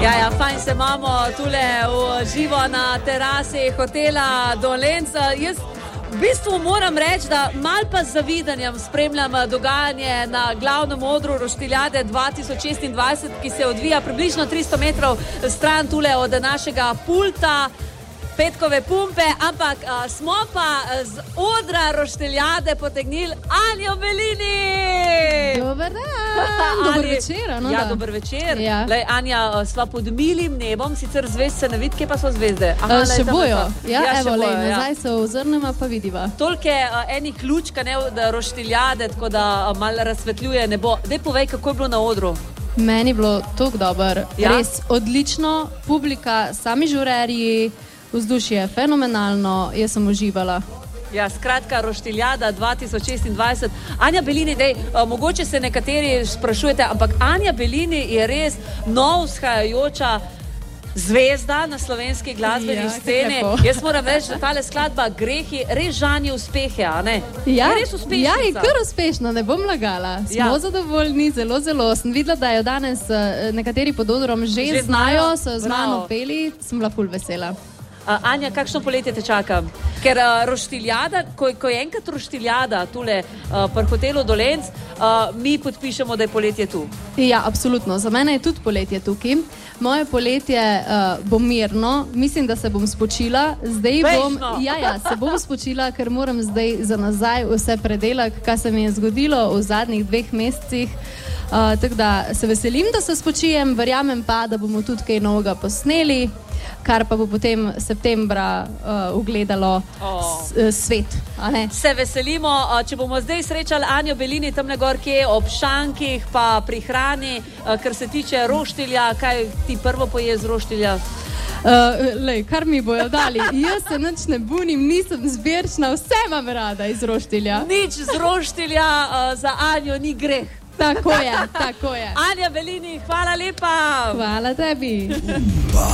Ja, fajn se imamo tule v živo na terasi hotela Dolenc. Jaz v bistvu moram reči, da mal pa z zavidanjem spremljam dogajanje na glavnem odru Roštiljade 2026, ki se odvija približno 300 metrov stran tule od našega pulta Petkove pumpe, ampak smo pa z odra Roštiljade potegnili Anjo Belini. Dober dan, dober večer. No, ja, dober večer. Ja. Lej, Anja, sva pod milim nebom, sicer zvezd se ne vidi, kje pa so zvezde? Aha, še bojo. Ja, evo, bojo, nazaj se ozrnemo, pa vidiva. Tolke eni ključka ne od Roštiljade, tako da malo razsvetljuje nebo. Dej povej, kako je bilo na odru? Meni je bilo toliko dober, res odlično, publika, sami žurerji, vzdušje je fenomenalno, jaz sem uživala. Ja, skratka, Roštiljada 2026. Anja Belini, mogoče se nekateri sprašujete, ampak Anja Belini je res nov vzhajajoča zvezda na slovenski glasbeni sceni. Jaz moram reči, da tale skladba Grehi res žanje uspehe, a ne? Ja, je res uspešnica. Ja, je kar uspešno, ne bom lagala. Smo zadovoljni, zelo. Sem videla, da jo danes nekateri pod odrom že znajo, so z mano peli, sem bila ful vesela. Anja, kakšno poletje te čaka? Ker Roštiljada, ko je enkrat Roštiljada tule pri hotelu Dolenc, mi podpišemo, da je poletje tu. Ja, absolutno. Za mene je tudi poletje tukaj. Moje poletje bo mirno. Mislim, da se bom spočila. Se bom spočila, ker moram zdaj za nazaj vse predelati, kaj se mi je zgodilo v zadnjih 2 mesecih. Tako da se veselim, da se spočijem. Verjamem pa, da bomo tudi kaj novega posneli, kar pa bo potem septembra ugledalo svet. Se veselimo, če bomo zdaj srečali Anjo Belini tam negor, kje ob šankih, pa pri hrani, kar se tiče roštilja, kaj ti prvo poje z roštilja? Kar mi bojo dali. Jaz se nič ne bunim, nisem zbirčna, vse imam rada iz roštilja. Nič z roštilja za Anjo ni greh. Tako je. Anja Belini, hvala lepa. Hvala tebi.